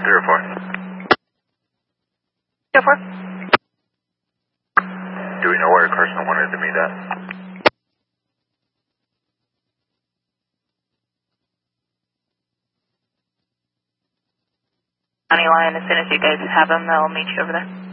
04. 04. Do we know where Carson wanted to meet at? County line, as soon as you guys have them, they'll meet you over there.